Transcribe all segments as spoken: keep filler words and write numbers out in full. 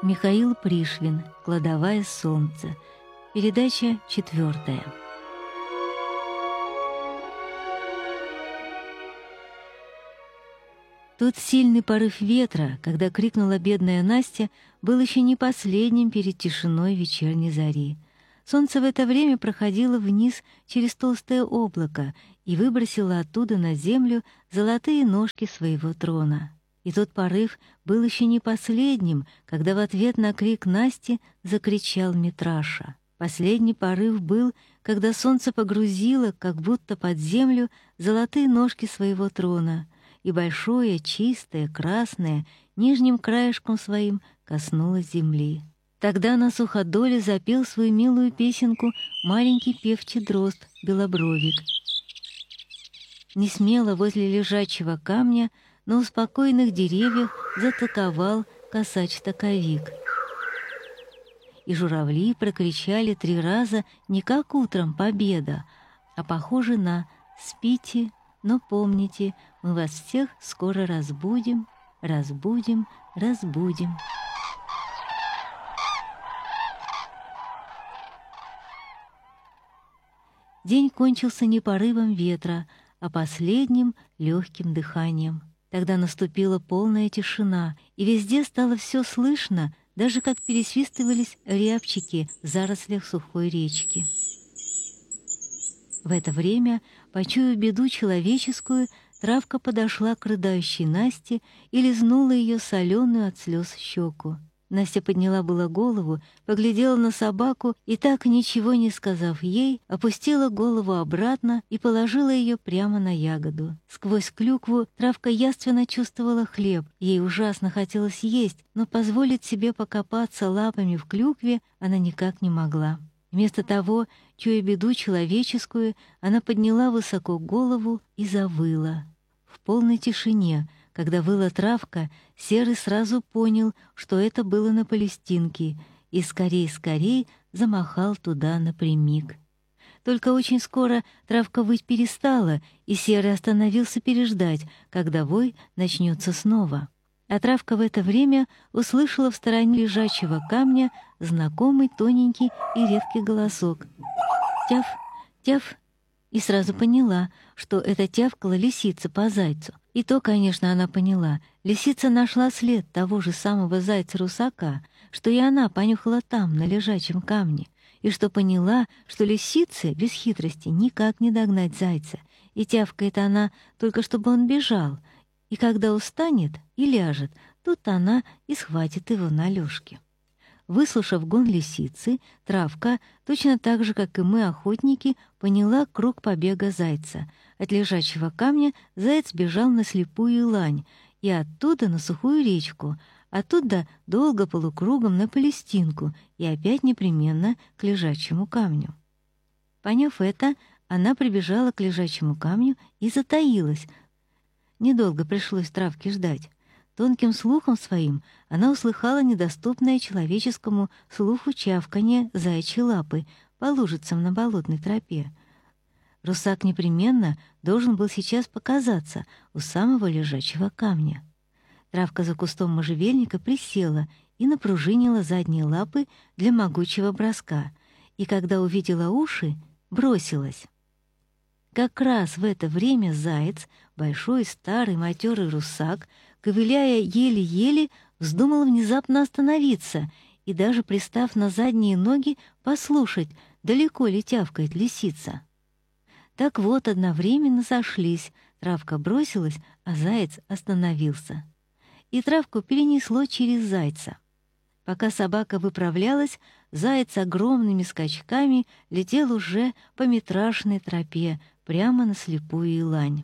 Михаил Пришвин. «Кладовая солнца». Передача четвертая. Тот сильный порыв ветра, когда крикнула бедная Настя, был еще не последним перед тишиной вечерней зари. Солнце в это время проходило вниз через толстое облако и выбросило оттуда на землю золотые ножки своего трона. И тот порыв был еще не последним, когда в ответ на крик Насти закричал Митраша. Последний порыв был, когда солнце погрузило, как будто под землю, золотые ножки своего трона, и большое, чистое, красное, нижним краешком своим коснулось земли. Тогда на суходоле запел свою милую песенку маленький певчий дрозд Белобровик. Несмело возле лежачего камня на успокоенных деревьях затоковал косач-таковик. И журавли прокричали три раза не как утром победа, а похоже на «Спите, но помните, мы вас всех скоро разбудим, разбудим, разбудим». День кончился не порывом ветра, а последним легким дыханием. Тогда наступила полная тишина, и везде стало все слышно, даже как пересвистывались рябчики в зарослях сухой речки. В это время, почуяв беду человеческую, травка подошла к рыдающей Насте и лизнула ее соленую от слез щеку. Настя подняла было голову, поглядела на собаку и, так ничего не сказав ей, опустила голову обратно и положила ее прямо на ягоду. Сквозь клюкву травка явственно чувствовала хлеб. Ей ужасно хотелось есть, но позволить себе покопаться лапами в клюкве она никак не могла. Вместо того, чуя беду человеческую, она подняла высоко голову и завыла. В полной тишине, когда выла травка, Серый сразу понял, что это было на Палестинке, и скорей-скорей замахал туда напрямик. Только очень скоро травка выть перестала, и Серый остановился переждать, когда вой начнется снова. А травка в это время услышала в стороне лежачего камня знакомый тоненький и редкий голосок. «Тяф, тяф!» И сразу поняла, что это тявкала лисица по зайцу. И то, конечно, она поняла. Лисица нашла след того же самого зайца-русака, что и она понюхала там, на лежачем камне, и что поняла, что лисице без хитрости никак не догнать зайца, и тявкает она только, чтобы он бежал, и когда устанет и ляжет, тут она и схватит его на лёжке. Выслушав гон лисицы, травка, точно так же, как и мы, охотники, поняла круг побега зайца. От лежачего камня заяц бежал на слепую лань, и оттуда на сухую речку, оттуда долго полукругом на Палестинку и опять непременно к лежачему камню. Поняв это, она прибежала к лежачему камню и затаилась. Недолго пришлось травке ждать. Тонким слухом своим она услыхала недоступное человеческому слуху чавканье заячьей лапы по лужицам на болотной тропе. Русак непременно должен был сейчас показаться у самого лежачего камня. Травка за кустом можжевельника присела и напружинила задние лапы для могучего броска, и когда увидела уши, бросилась. Как раз в это время заяц, большой старый матерый русак, ковыляя еле-еле, вздумал внезапно остановиться и даже, пристав на задние ноги, послушать, далеко ли тявкает лисица. Так вот, одновременно сошлись, травка бросилась, а заяц остановился. И травку перенесло через зайца. Пока собака выправлялась, заяц огромными скачками летел уже по метрашной тропе прямо на слепую елань.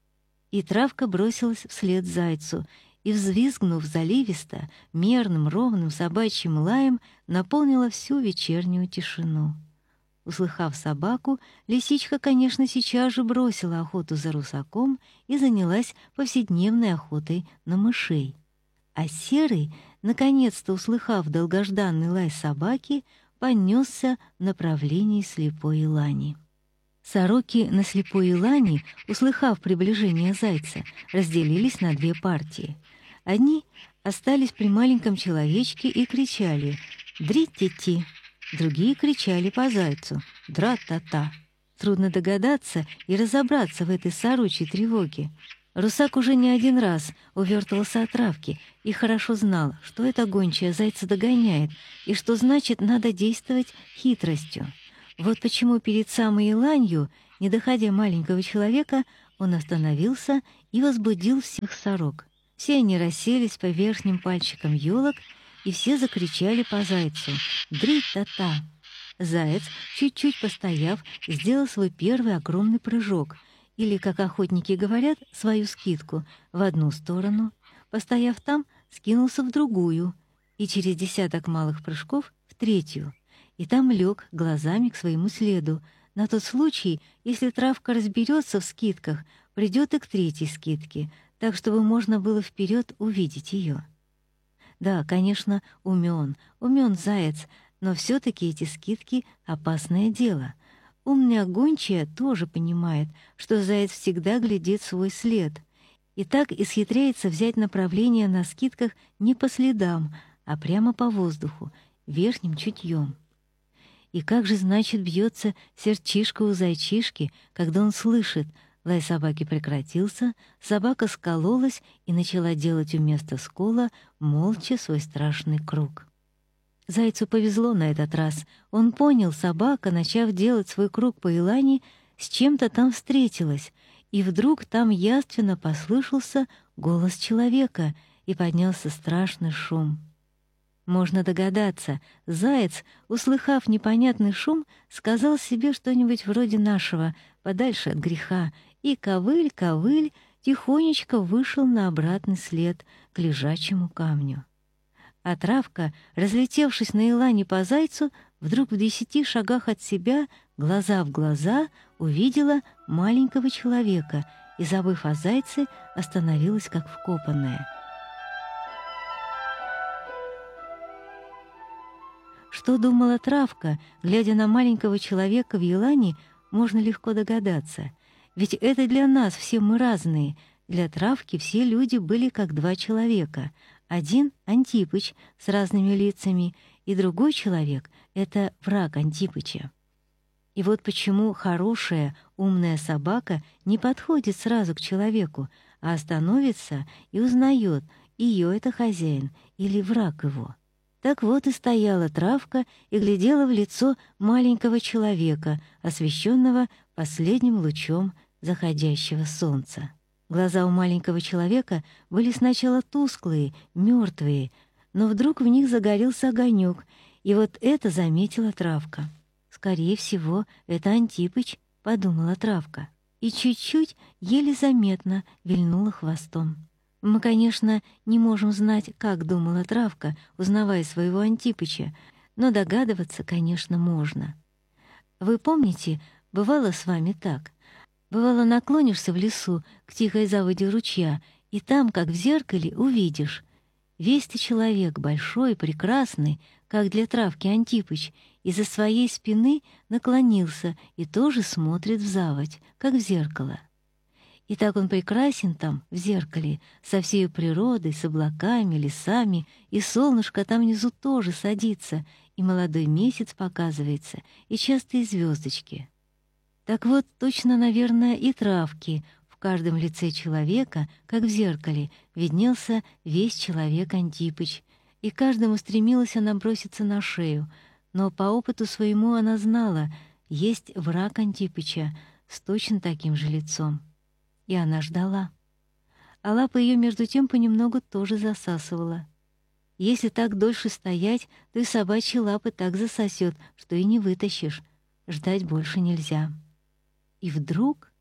И травка бросилась вслед зайцу, и, взвизгнув заливисто, мерным ровным собачьим лаем, наполнила всю вечернюю тишину. Услыхав собаку, лисичка, конечно, сейчас же бросила охоту за русаком и занялась повседневной охотой на мышей. А Серый, наконец-то услыхав долгожданный лай собаки, понесся в направлении слепой елани. Сороки на слепой елани, услыхав приближение зайца, разделились на две партии. Одни остались при маленьком человечке и кричали «Дрить-ти-ти!». Другие кричали по зайцу «Дра-та-та!». Трудно догадаться и разобраться в этой сорочьей тревоге. Русак уже не один раз увертывался от травки и хорошо знал, что эта гончая зайца догоняет и что значит надо действовать хитростью. Вот почему перед самой еланью, не доходя маленького человека, он остановился и возбудил всех сорок. Все они расселись по верхним пальчикам елок, и все закричали по зайцу «Дрить-та-та!». Заяц, чуть-чуть постояв, сделал свой первый огромный прыжок, или, как охотники говорят, свою скидку, в одну сторону, постояв там, скинулся в другую, и через десяток малых прыжков в третью, и там лег глазами к своему следу, на тот случай, если травка разберется в скидках, придет и к третьей скидке, так чтобы можно было вперед увидеть ее. Да, конечно, умен, умен заяц, но все-таки эти скидки — опасное дело. Умная гончая тоже понимает, что заяц всегда глядит свой след, и так исхитряется взять направление на скидках не по следам, а прямо по воздуху, верхним чутьем. И как же, значит, бьется сердчишка у зайчишки, когда он слышит: лай собаки прекратился, собака скололась и начала делать вместо скола молча свой страшный круг. Зайцу повезло на этот раз. Он понял, собака, начав делать свой круг по елани, с чем-то там встретилась, и вдруг там явственно послышался голос человека, и поднялся страшный шум. Можно догадаться, заяц, услыхав непонятный шум, сказал себе что-нибудь вроде нашего, подальше от греха, и ковыль-ковыль тихонечко вышел на обратный след к лежачему камню. А травка, разлетевшись на елане по зайцу, вдруг в десяти шагах от себя, глаза в глаза, увидела маленького человека и, забыв о зайце, остановилась как вкопанная. Что думала травка, глядя на маленького человека в елане, можно легко догадаться. Ведь это для нас все мы разные. Для травки все люди были как два человека. Один — Антипыч с разными лицами, и другой человек — это враг Антипыча. И вот почему хорошая, умная собака не подходит сразу к человеку, а остановится и узнает, ее это хозяин или враг его. Так вот и стояла травка и глядела в лицо маленького человека, освещенного последним лучом заходящего солнца. Глаза у маленького человека были сначала тусклые, мертвые, но вдруг в них загорелся огонек, и вот это заметила травка. «Скорее всего, это Антипыч», — подумала травка, и чуть-чуть, еле заметно, вильнула хвостом. Мы, конечно, не можем знать, как думала травка, узнавая своего Антипыча, но догадываться, конечно, можно. Вы помните, бывало с вами так. Бывало, наклонишься в лесу к тихой заводе ручья, и там, как в зеркале, увидишь. Весь ты человек, большой, прекрасный, как для травки Антипыч, из-за своей спины наклонился и тоже смотрит в заводь, как в зеркало. И так он прекрасен там, в зеркале, со всей природой, с облаками, лесами, и солнышко там внизу тоже садится, и молодой месяц показывается, и частые звездочки. Так вот, точно, наверное, и травки. В каждом лице человека, как в зеркале, виднелся весь человек Антипыч, и каждому стремилась она броситься на шею, но по опыту своему она знала, есть враг Антипыча с точно таким же лицом. И она ждала. А лапа ее между тем понемногу тоже засасывала. Если так дольше стоять, то и собачьи лапы так засосет, что и не вытащишь. Ждать больше нельзя. И вдруг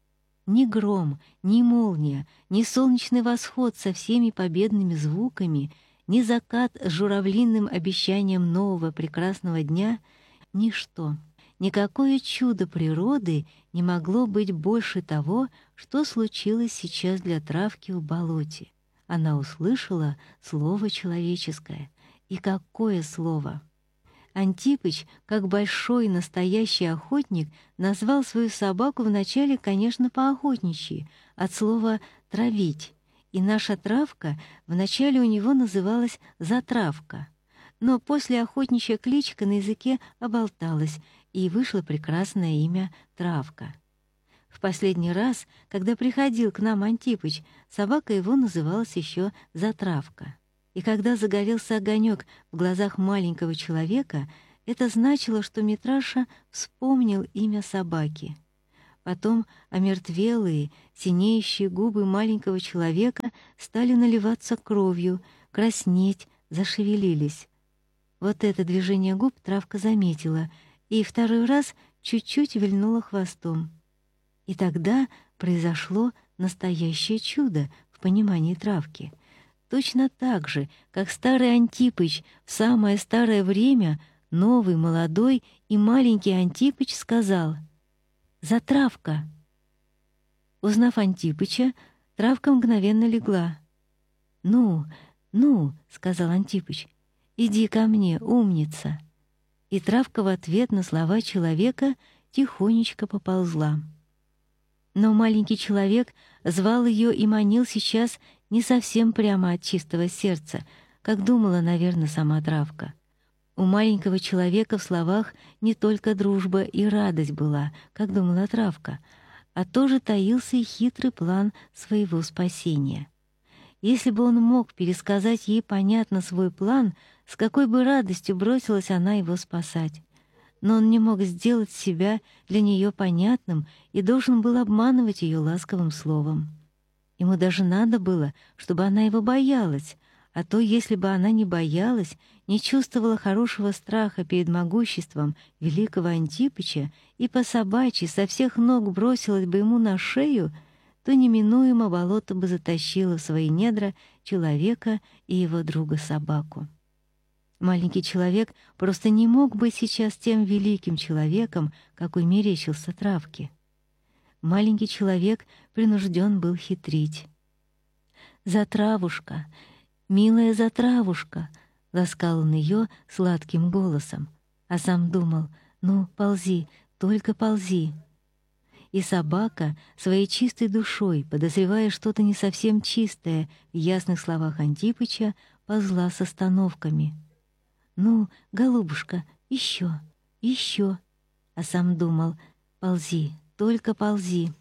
ни гром, ни молния, ни солнечный восход со всеми победными звуками, ни закат с журавлиным обещанием нового прекрасного дня — ничто. Никакое чудо природы не могло быть больше того, что случилось сейчас для травки в болоте. Она услышала слово человеческое. И какое слово! Антипыч, как большой настоящий охотник, назвал свою собаку вначале, конечно, по-охотничьи, от слова «травить», И наша травка вначале у него называлась Затравка, но после охотничья кличка на языке оболталась, и вышло прекрасное имя Травка. В последний раз, когда приходил к нам Антипыч, собака его называлась еще Затравка. И когда загорелся огонек в глазах маленького человека, это значило, что Митраша вспомнил имя собаки. Потом омертвелые, синеющие губы маленького человека стали наливаться кровью, краснеть, зашевелились. Вот это движение губ травка заметила и второй раз чуть-чуть вильнула хвостом. И тогда произошло настоящее чудо в понимании травки. Точно так же, как старый Антипыч в самое старое время, новый, молодой и маленький Антипыч сказал: «Затравка!» Узнав Антипыча, травка мгновенно легла. «Ну, ну», — сказал Антипыч, — «иди ко мне, умница». И травка в ответ на слова человека тихонечко поползла. Но маленький человек звал ее и манил сейчас не совсем прямо от чистого сердца, как думала, наверное, сама травка. У маленького человека в словах не только дружба и радость была, как думала травка, а тоже таился и хитрый план своего спасения. Если бы он мог пересказать ей понятно свой план, с какой бы радостью бросилась она его спасать. Но он не мог сделать себя для нее понятным и должен был обманывать ее ласковым словом. Ему даже надо было, чтобы она его боялась, а то, если бы она не боялась, не чувствовала хорошего страха перед могуществом великого Антипыча и по собачьи со всех ног бросилась бы ему на шею, то неминуемо болото бы затащило в свои недра человека и его друга-собаку. Маленький человек просто не мог быть сейчас тем великим человеком, какой мерещился травке. Маленький человек принужден был хитрить. «Затравушка, милая Затравушка!» — ласкал он ее сладким голосом, а сам думал: «Ну, ползи, только ползи». И собака своей чистой душой, подозревая что-то не совсем чистое в ясных словах Антипыча, ползла с остановками. «Ну, голубушка, еще, еще», а сам думал: «Ползи, только ползи».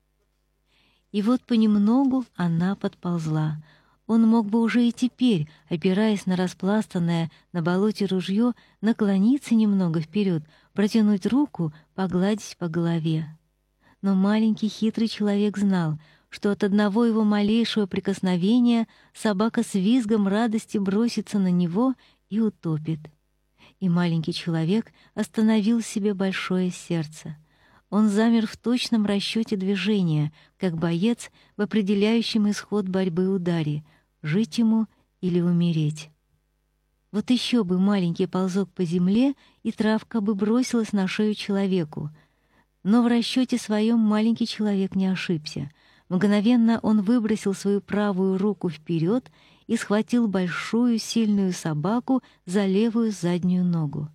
И вот понемногу она подползла. Он мог бы уже и теперь, опираясь на распластанное на болоте ружье, наклониться немного вперед, протянуть руку, погладить по голове. Но маленький хитрый человек знал, что от одного его малейшего прикосновения собака с визгом радости бросится на него и утопит. И маленький человек остановил себе большое сердце. Он замер в точном расчете движения, как боец в определяющем исход борьбы ударе — жить ему или умереть. Вот еще бы маленький ползок по земле, и травка бы бросилась на шею человеку. Но в расчете своем маленький человек не ошибся. Мгновенно он выбросил свою правую руку вперед и схватил большую сильную собаку за левую заднюю ногу.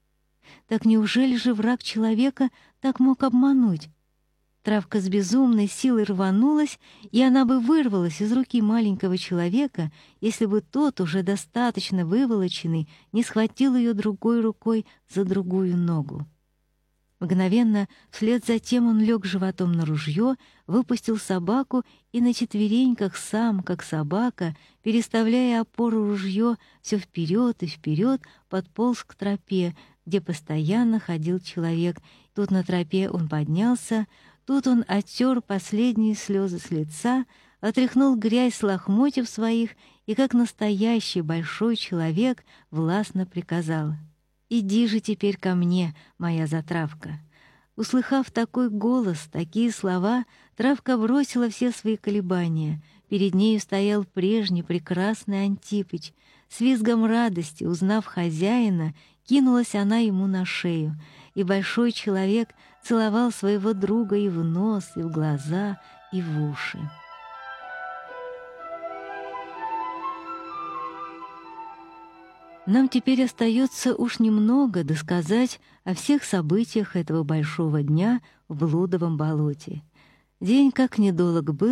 Так неужели же враг человека так мог обмануть? Травка с безумной силой рванулась, и она бы вырвалась из руки маленького человека, если бы тот, уже достаточно выволоченный, не схватил ее другой рукой за другую ногу. Мгновенно вслед за тем он лег животом на ружье, выпустил собаку и на четвереньках сам, как собака, переставляя опору ружье все вперед и вперед, подполз к тропе, где постоянно ходил человек. Тут на тропе он поднялся, тут он оттер последние слезы с лица, отряхнул грязь с лохмотьев своих и, как настоящий большой человек, властно приказал: «Иди же теперь ко мне, моя Затравка». Услыхав такой голос, такие слова, травка бросила все свои колебания. Перед нею стоял прежний прекрасный Антипыч. С визгом радости, узнав хозяина, кинулась она ему на шею, и большой человек целовал своего друга и в нос, и в глаза, и в уши. Нам теперь остается уж немного досказать о всех событиях этого большого дня в Блудовом болоте. День как недолг был,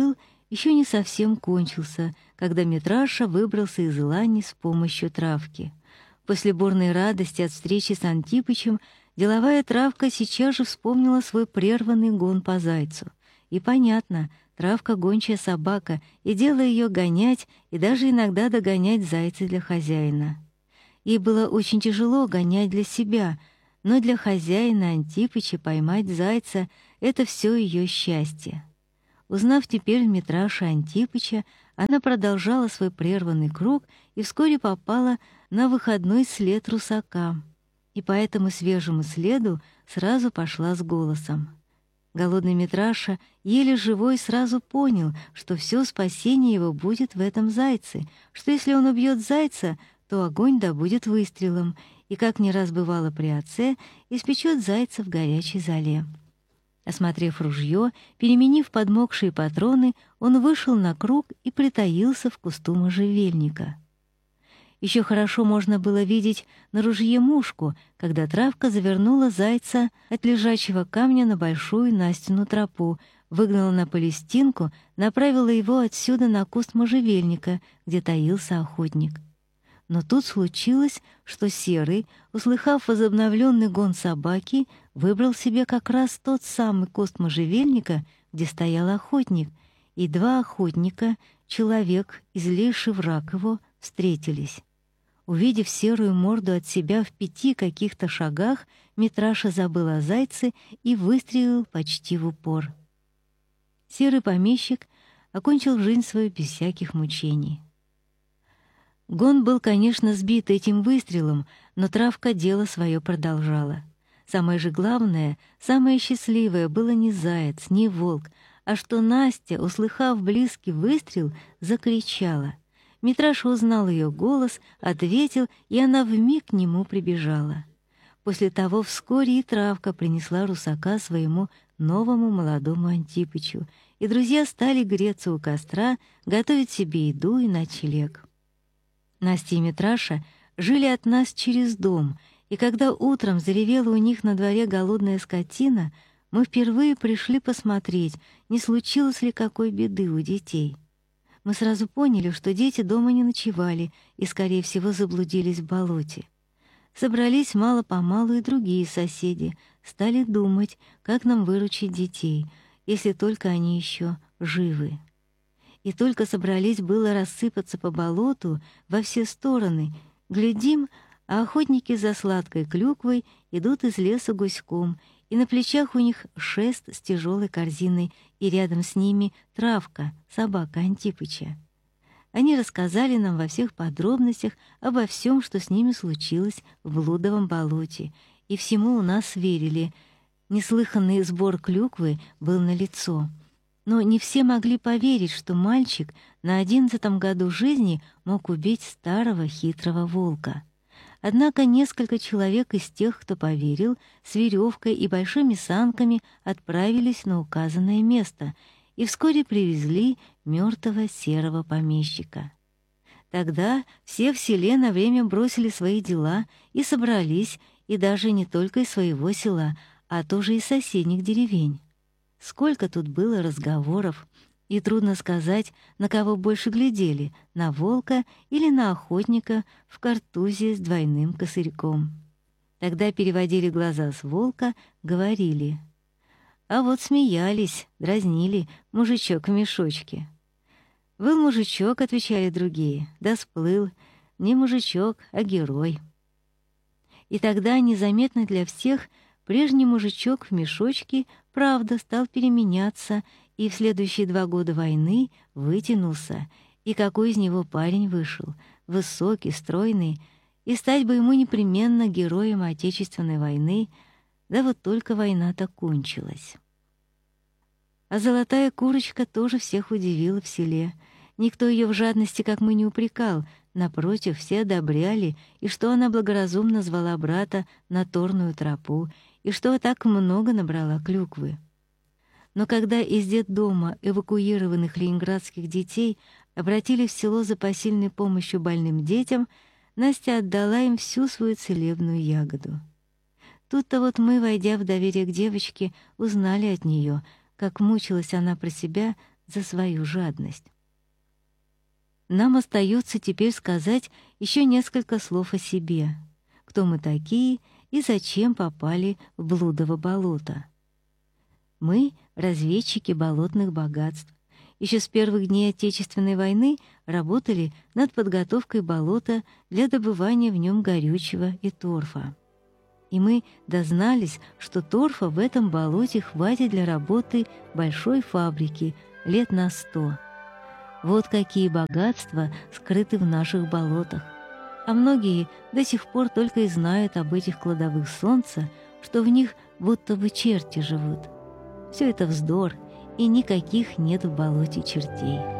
еще не совсем кончился, когда Митраша выбрался из Илани с помощью травки. После бурной радости от встречи с Антипычем деловая травка сейчас же вспомнила свой прерванный гон по зайцу. И понятно, травка — гончая собака, и дело ее гонять и даже иногда догонять зайца для хозяина. Ей было очень тяжело гонять для себя, но для хозяина Антипыча поймать зайца — это все ее счастье. Узнав теперь Митраша Антипыча, она продолжала свой прерванный круг и вскоре попала на выходной след русака, и по этому свежему следу сразу пошла с голосом. Голодный Митраша, еле живой, сразу понял, что все спасение его будет в этом зайце, что если он убьет зайца, то огонь добудет выстрелом, и, как не раз бывало при отце, испечет зайца в горячей золе. Осмотрев ружье, переменив подмокшие патроны, он вышел на круг и притаился в кусту можжевельника. Еще хорошо можно было видеть на ружье мушку, когда травка завернула зайца от лежачего камня на большую Настину тропу, выгнала на Палестинку, направила его отсюда на куст можжевельника, где таился охотник. Но тут случилось, что Серый, услыхав возобновленный гон собаки, выбрал себе как раз тот самый куст можжевельника, где стоял охотник, и два охотника, человек и злейший враг его, встретились. Увидев серую морду от себя в пяти каких-то шагах, Митраша забыл о зайце и выстрелил почти в упор. Серый помещик окончил жизнь свою без всяких мучений. Гон был, конечно, сбит этим выстрелом, но травка дело свое продолжала. Самое же главное, самое счастливое было не заяц, не волк, а что Настя, услыхав близкий выстрел, закричала. Митраша узнал ее голос, ответил, и она вмиг к нему прибежала. После того вскоре и травка принесла русака своему новому молодому Антипычу, и друзья стали греться у костра, готовить себе еду и ночлег. Настя и Митраша жили от нас через дом, и когда утром заревела у них на дворе голодная скотина, мы впервые пришли посмотреть, не случилось ли какой беды у детей. Мы сразу поняли, что дети дома не ночевали и, скорее всего, заблудились в болоте. Собрались мало-помалу и другие соседи, стали думать, как нам выручить детей, если только они еще живы. И только собрались было рассыпаться по болоту во все стороны, глядим, а охотники за сладкой клюквой идут из леса гуськом, и на плечах у них шест с тяжелой корзиной, и рядом с ними травка, собака Антипыча. Они рассказали нам во всех подробностях обо всем, что с ними случилось в блудовом болоте, и всему у нас верили. Неслыханный сбор клюквы был налицо. Но не все могли поверить, что мальчик на одиннадцатом году жизни мог убить старого хитрого волка. Однако несколько человек из тех, кто поверил, с веревкой и большими санками отправились на указанное место и вскоре привезли мертвого серого помещика. Тогда все в селе на время бросили свои дела и собрались, и даже не только из своего села, а тоже из соседних деревень. Сколько тут было разговоров, и трудно сказать, на кого больше глядели, на волка или на охотника в картузе с двойным косырьком. Тогда переводили глаза с волка, говорили. А вот смеялись, дразнили мужичок в мешочке. «Был мужичок», — отвечали другие, — «да сплыл, не мужичок, а герой». И тогда незаметно для всех прежний мужичок в мешочке правда стал переменяться, и в следующие два года войны вытянулся, и какой из него парень вышел, высокий, стройный, и стать бы ему непременно героем Отечественной войны, да вот только война-то кончилась. А золотая курочка тоже всех удивила в селе. Никто ее в жадности, как мы, не упрекал, напротив, все одобряли, и что она благоразумно звала брата на торную тропу, и что так много набрала клюквы. Но когда из детдома эвакуированных ленинградских детей обратили в село за посильной помощью больным детям, Настя отдала им всю свою целебную ягоду. Тут-то вот мы, войдя в доверие к девочке, узнали от нее, как мучилась она про себя, за свою жадность. Нам остается теперь сказать еще несколько слов о себе. Кто мы такие и зачем попали в Блудово болото? Мы — разведчики болотных богатств. Еще с первых дней Отечественной войны работали над подготовкой болота для добывания в нем горючего и торфа. И мы дознались, что торфа в этом болоте хватит для работы большой фабрики лет на сто. Вот какие богатства скрыты в наших болотах. А многие до сих пор только и знают об этих кладовых солнца, что в них будто бы черти живут. Все это вздор, и никаких нет в болоте чертей.